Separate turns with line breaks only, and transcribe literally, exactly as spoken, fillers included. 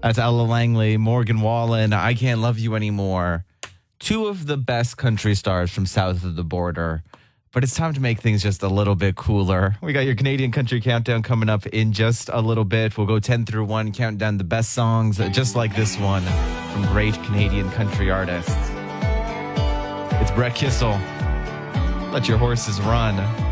That's Ella Langley, Morgan Wallen, I Can't Love You Anymore. Two of the best country stars from south of the border. But it's time to make things just a little bit cooler. We got your Canadian Country Countdown coming up in just a little bit. We'll go ten through one, count down the best songs, just like this one from great Canadian country artists. It's Brett Kissel. Let Your Horses Run.